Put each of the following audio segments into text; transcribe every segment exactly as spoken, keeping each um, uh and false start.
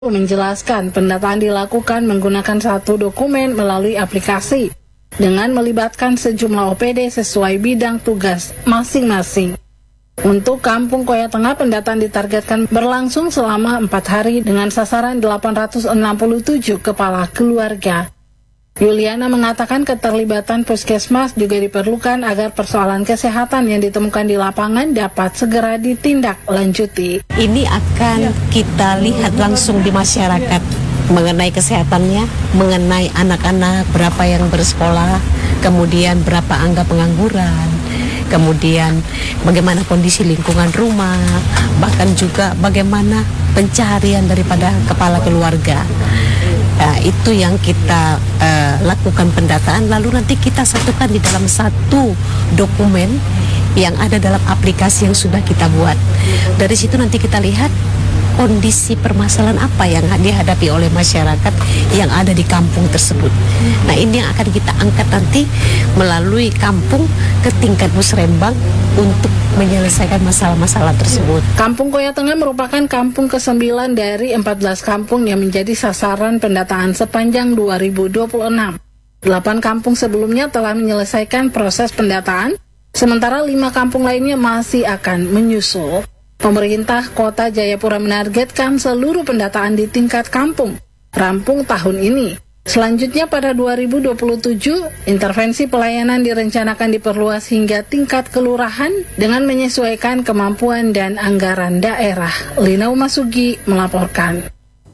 menjelaskan pendataan dilakukan menggunakan satu dokumen melalui aplikasi dengan melibatkan sejumlah O P D sesuai bidang tugas masing-masing. Untuk Kampung Koya Tengah, pendataan ditargetkan berlangsung selama empat hari dengan sasaran delapan ratus enam puluh tujuh kepala keluarga. Yuliana mengatakan keterlibatan puskesmas juga diperlukan agar persoalan kesehatan yang ditemukan di lapangan dapat segera ditindaklanjuti. Ini akan kita lihat langsung di masyarakat mengenai kesehatannya, mengenai anak-anak berapa yang bersekolah, kemudian berapa angka pengangguran, kemudian bagaimana kondisi lingkungan rumah, bahkan juga bagaimana pencaharian daripada kepala keluarga. Nah, itu yang kita uh, lakukan pendataan, lalu nanti kita satukan di dalam satu dokumen yang ada dalam aplikasi yang sudah kita buat. Dari situ nanti kita lihat kondisi permasalahan apa yang dihadapi oleh masyarakat yang ada di kampung tersebut. Nah, ini yang akan kita angkat nanti melalui kampung ke tingkat musrembang untuk menyelesaikan masalah-masalah tersebut. Kampung Koya Tengah merupakan kampung kesembilan dari empat belas kampung yang menjadi sasaran pendataan sepanjang dua ribu dua puluh enam. Delapan kampung sebelumnya telah menyelesaikan proses pendataan, sementara lima kampung lainnya masih akan menyusul. Pemerintah Kota Jayapura menargetkan seluruh pendataan di tingkat kampung rampung tahun ini. Selanjutnya pada dua ribu dua puluh tujuh, intervensi pelayanan direncanakan diperluas hingga tingkat kelurahan dengan menyesuaikan kemampuan dan anggaran daerah. Lina Umasugi melaporkan.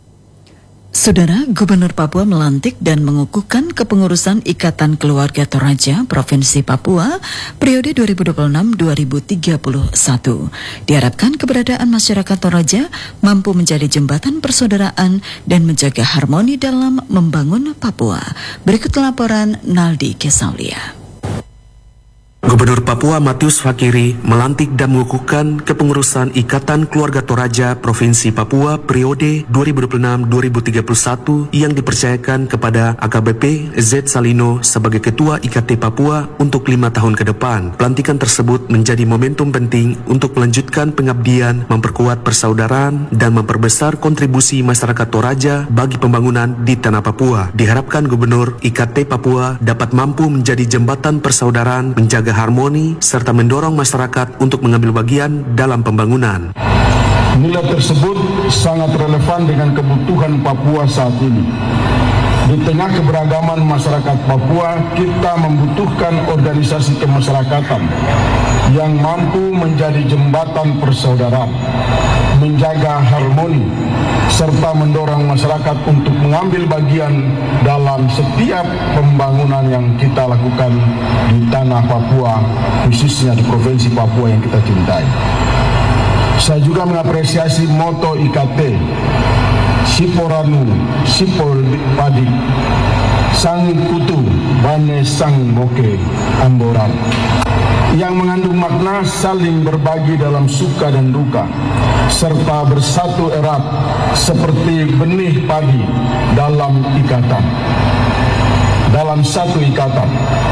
Saudara, Gubernur Papua melantik dan mengukuhkan kepengurusan Ikatan Keluarga Toraja Provinsi Papua periode dua ribu dua puluh enam sampai dua ribu tiga puluh satu. Diharapkan keberadaan masyarakat Toraja mampu menjadi jembatan persaudaraan dan menjaga harmoni dalam membangun Papua. Berikut laporan Naldi Kesaulia. Gubernur Papua Matius Fakiri melantik dan mengukuhkan kepengurusan Ikatan Keluarga Toraja Provinsi Papua periode dua ribu dua puluh enam sampai dua ribu tiga puluh satu yang dipercayakan kepada A K B P Z Salino sebagai Ketua I K T Papua untuk lima tahun ke depan. Pelantikan tersebut menjadi momentum penting untuk melanjutkan pengabdian, memperkuat persaudaraan, dan memperbesar kontribusi masyarakat Toraja bagi pembangunan di tanah Papua. Diharapkan Gubernur I K T Papua dapat mampu menjadi jembatan persaudaraan, menjaga harmoni, serta mendorong masyarakat untuk mengambil bagian dalam pembangunan. Nilai tersebut sangat relevan dengan kebutuhan Papua saat ini. Di tengah keberagaman masyarakat Papua, kita membutuhkan organisasi kemasyarakatan yang mampu menjadi jembatan persaudaraan, menjaga harmoni, serta mendorong masyarakat untuk mengambil bagian dalam setiap pembangunan yang kita lakukan di tanah Papua, khususnya di Provinsi Papua yang kita cintai. Saya juga mengapresiasi moto I K T, Siporanu, Sipol Padi, Sang Kutu, Bane Sang Boke, Amboran, yang mengandung makna saling berbagi dalam suka dan duka, serta bersatu erat seperti benih padi dalam ikatan, dalam satu ikatan.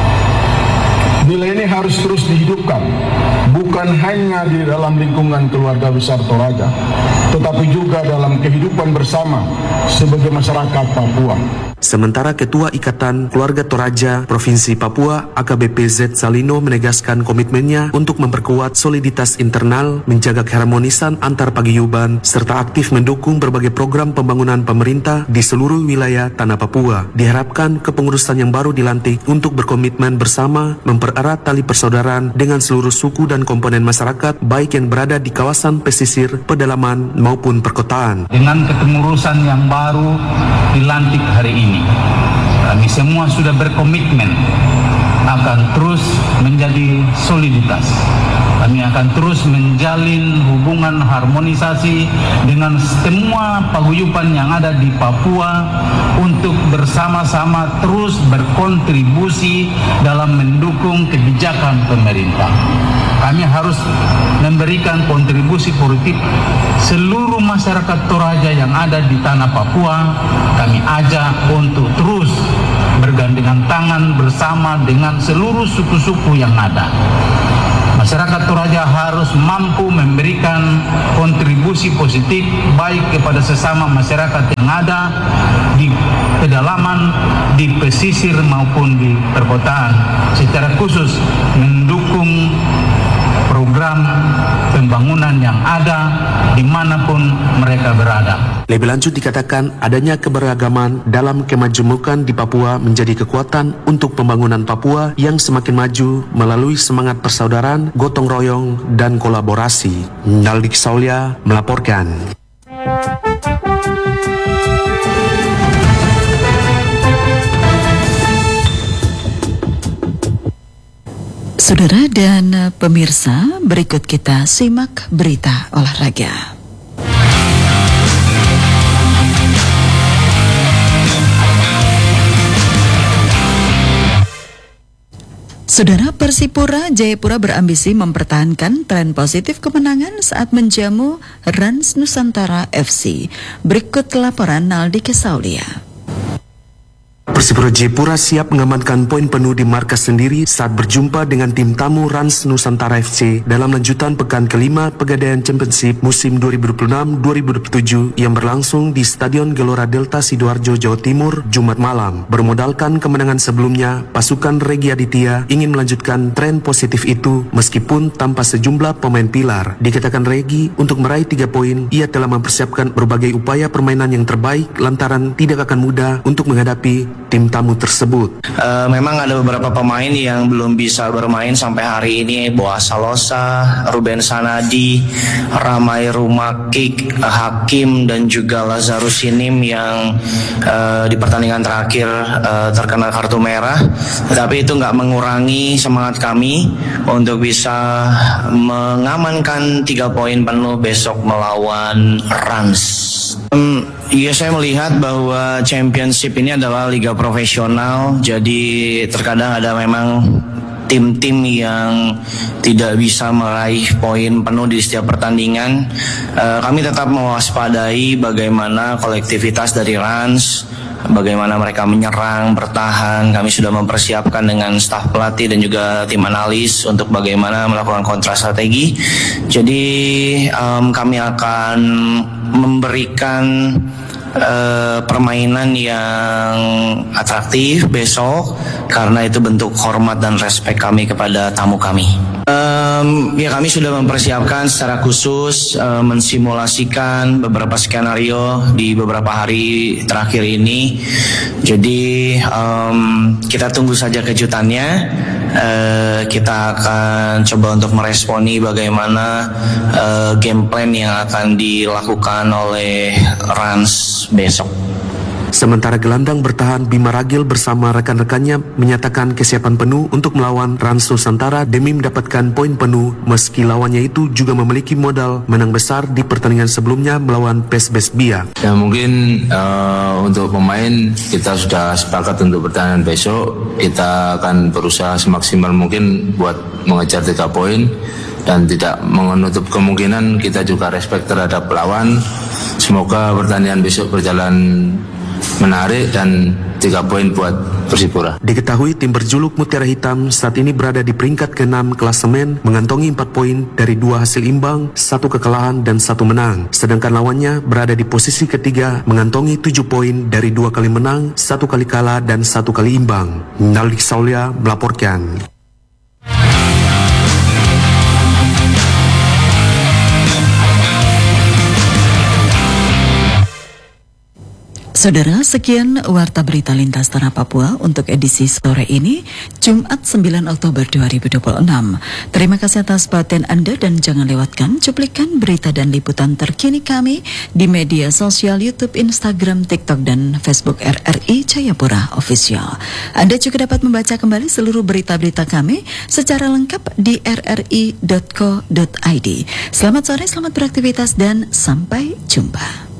Nilai ini harus terus dihidupkan, bukan hanya di dalam lingkungan keluarga besar Toraja, tetapi juga dalam kehidupan bersama sebagai masyarakat Papua. Sementara Ketua Ikatan Keluarga Toraja Provinsi Papua A K B P Z Salino menegaskan komitmennya untuk memperkuat soliditas internal, menjaga keharmonisan antar paguyuban, serta aktif mendukung berbagai program pembangunan pemerintah di seluruh wilayah tanah Papua. Diharapkan kepengurusan yang baru dilantik untuk berkomitmen bersama mempererat tali persaudaraan dengan seluruh suku dan komponen masyarakat, baik yang berada di kawasan pesisir, pedalaman maupun perkotaan. Dengan kepengurusan yang baru dilantik hari ini, kami semua sudah berkomitmen akan terus menjadi soliditas. Kami akan terus menjalin hubungan harmonisasi dengan semua paguyuban yang ada di Papua untuk bersama-sama terus berkontribusi dalam mendukung kebijakan pemerintah. Kami harus memberikan kontribusi politik. Seluruh masyarakat Toraja yang ada di tanah Papua kami ajak untuk terus bergandengan tangan bersama dengan seluruh suku-suku yang ada. Masyarakat Toraja harus mampu memberikan kontribusi positif baik kepada sesama masyarakat yang ada di pedalaman, di pesisir maupun di perkotaan. Secara khusus mendukung program pembangunan yang ada dimanapun mereka berada. Lebih lanjut dikatakan adanya keberagaman dalam kemajemukan di Papua menjadi kekuatan untuk pembangunan Papua yang semakin maju melalui semangat persaudaraan, gotong royong, dan kolaborasi. Naldik Saulia melaporkan. Saudara dan pemirsa, berikut kita simak berita olahraga. Saudara, Persipura Jayapura berambisi mempertahankan tren positif kemenangan saat menjamu Rans Nusantara F C. Berikut laporan Naldi Kesaulia. Persipura Jayapura siap mengamankan poin penuh di markas sendiri saat berjumpa dengan tim tamu Rans Nusantara F C dalam lanjutan pekan kelima Pegadaian Championship musim dua ribu dua puluh enam dua ribu dua puluh tujuh yang berlangsung di Stadion Gelora Delta Sidoarjo, Jawa Timur, Jumat malam. Bermodalkan kemenangan sebelumnya, pasukan Regi Aditya ingin melanjutkan tren positif itu meskipun tanpa sejumlah pemain pilar. Dikatakan Regi untuk meraih tiga poin, ia telah mempersiapkan berbagai upaya permainan yang terbaik lantaran tidak akan mudah untuk menghadapi tim tamu tersebut. Uh, memang ada beberapa pemain yang belum bisa bermain sampai hari ini. Boas Salosa, Ruben Sanadi, Ramai Rumakik, Hakim, dan juga Lazarus Sinim yang uh, di pertandingan terakhir uh, terkena kartu merah. Tetapi itu nggak mengurangi semangat kami untuk bisa mengamankan tiga poin penuh besok melawan Rans. Um, Iya, saya melihat bahwa championship ini adalah liga profesional, jadi terkadang ada memang tim-tim yang tidak bisa meraih poin penuh di setiap pertandingan. Uh, kami tetap mewaspadai bagaimana kolektivitas dari Rans, bagaimana mereka menyerang, bertahan. Kami sudah mempersiapkan dengan staf pelatih dan juga tim analis untuk bagaimana melakukan kontrastrategi. Jadi um, kami akan memberikan uh, permainan yang atraktif besok karena itu bentuk hormat dan respek kami kepada tamu kami. Um, ya kami sudah mempersiapkan secara khusus uh, mensimulasikan beberapa skenario di beberapa hari terakhir ini. Jadi um, kita tunggu saja kejutannya. Uh, kita akan coba untuk meresponi bagaimana uh, game plan yang akan dilakukan oleh Rans besok. Sementara gelandang bertahan Bima Ragil bersama rekan-rekannya menyatakan kesiapan penuh untuk melawan Rans Nusantara demi mendapatkan poin penuh meski lawannya itu juga memiliki modal menang besar di pertandingan sebelumnya melawan P S Besbia. Ya mungkin uh, untuk pemain kita sudah sepakat untuk pertandingan besok. Kita akan berusaha semaksimal mungkin buat mengejar tiga poin dan tidak menutup kemungkinan kita juga respect terhadap lawan. Semoga pertandingan besok berjalan menarik dan tiga poin buat Persipura. Diketahui tim berjuluk Mutiara Hitam saat ini berada di peringkat keenam klasemen mengantongi empat poin dari dua hasil imbang, satu kekalahan dan satu menang. Sedangkan lawannya berada di posisi ketiga mengantongi tujuh poin dari dua kali menang, satu kali kalah dan satu kali imbang. Naldik Saulia melaporkan. Saudara, sekian Warta Berita Lintas Tanah Papua untuk edisi sore ini, Jumat sembilan Oktober dua ribu dua puluh enam. Terima kasih atas perhatian Anda dan jangan lewatkan cuplikan berita dan liputan terkini kami di media sosial YouTube, Instagram, TikTok, dan Facebook R R I Jayapura Official. Anda juga dapat membaca kembali seluruh berita-berita kami secara lengkap di r r i dot co dot i d. Selamat sore, selamat beraktivitas, dan sampai jumpa.